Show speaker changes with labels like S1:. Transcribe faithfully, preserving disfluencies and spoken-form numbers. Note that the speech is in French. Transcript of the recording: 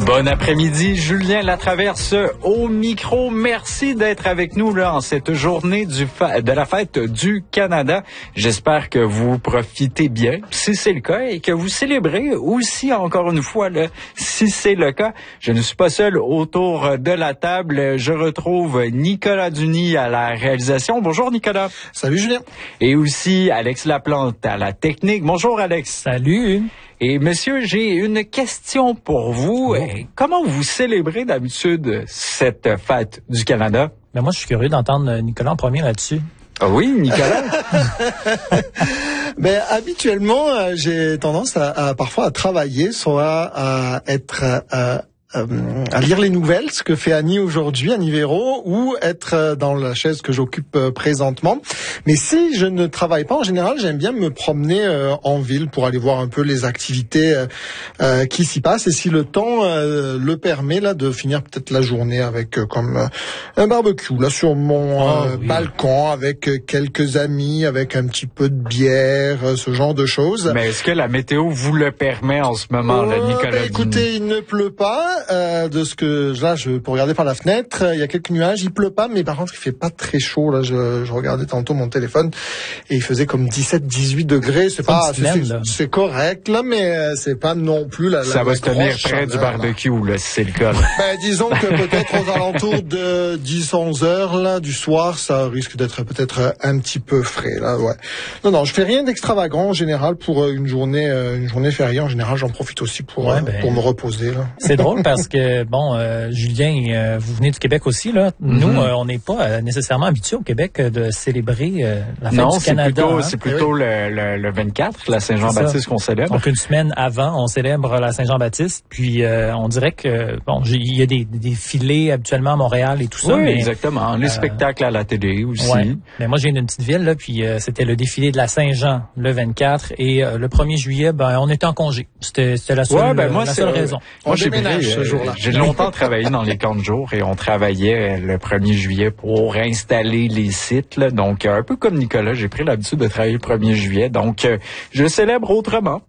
S1: Bon après-midi, Julien Latraverse au micro. Merci d'être avec nous là en cette journée du fa- de la fête du Canada. J'espère que vous profitez bien, si c'est le cas, et que vous célébrez aussi encore une fois là, si c'est le cas. Je ne suis pas seul autour de la table. Je retrouve Nicolas Duny à la réalisation. Bonjour Nicolas.
S2: Salut Julien.
S1: Et aussi Alex Laplante à la technique. Bonjour Alex.
S3: Salut.
S1: Et monsieur, j'ai une question pour vous. Oh. Comment vous célébrez d'habitude cette fête du Canada?
S3: Ben moi, je suis curieux d'entendre Nicolas en premier là-dessus.
S1: Ah oui, Nicolas?
S2: Ben habituellement, euh, j'ai tendance à, à parfois à travailler, soit à être à, à lire les nouvelles, ce que fait Annie aujourd'hui, Annie Véro, ou être dans la chaise que j'occupe présentement. Mais si je ne travaille pas, en général, j'aime bien me promener en ville pour aller voir un peu les activités euh, qui s'y passent. Et si le temps euh, le permet, là, de finir peut-être la journée avec euh, comme euh, un barbecue, là, sur mon
S3: oh,
S2: euh,
S3: oui.
S2: balcon, avec quelques amis, avec un petit peu de bière, ce genre de choses.
S1: Mais est-ce que la météo vous le permet en ce moment, là,
S2: oh,
S1: Nicolas?
S2: Ben, écoutez, il ne pleut pas. Euh, de ce que là, je peux regarder par la fenêtre, il y a quelques nuages, il pleut pas, mais par contre, il fait pas très chaud. Là, je, je regardais tantôt mon téléphone et il faisait comme dix-sept, dix-huit degrés. C'est pas, c'est, c'est, c'est correct là, mais c'est pas non plus la.
S1: Ça
S2: la,
S1: va
S2: la
S1: se tenir près
S2: chaleur,
S1: du barbecue là, là si c'est le cas. Là.
S2: Ben disons que peut-être aux alentours de dix, onze heures là du soir, ça risque d'être peut-être un petit peu frais là. Ouais. Non, non, je fais rien d'extravagant en général pour une journée, une journée fériée. En général, j'en profite aussi pour
S3: ouais, ben,
S2: pour me reposer là.
S3: C'est drôle parce que bon, euh, Julien, euh, vous venez du Québec aussi là. Nous, mm-hmm. euh, on n'est pas euh, nécessairement habitués au Québec euh, de célébrer euh, la fête
S1: non,
S3: du Canada.
S1: Non,
S3: hein?
S1: c'est plutôt oui. le, le, le vingt-quatre, la Saint-Jean-Baptiste qu'on célèbre.
S3: Donc une semaine avant, on célèbre la Saint-Jean-Baptiste. Puis euh, on dirait que bon, il y a des, des défilés habituellement à Montréal et tout ça.
S1: Oui,
S3: mais,
S1: exactement. Les euh, spectacles à la télé aussi.
S3: Ouais. Mais moi, j'ai une petite ville là, puis euh, c'était le défilé de la Saint-Jean le vingt-quatre et euh, le premier juillet, ben on était en congé. C'était, c'était la seule,
S1: ouais, ben moi,
S3: la seule
S1: c'est,
S3: raison.
S1: Moi,
S2: on
S1: j'ai
S2: déménage ce jour-là.
S1: J'ai longtemps travaillé dans les camps de jour et on travaillait le premier juillet pour installer les sites. Là. Donc, un peu comme Nicolas, j'ai pris l'habitude de travailler le premier juillet. Donc, euh, je célèbre autrement.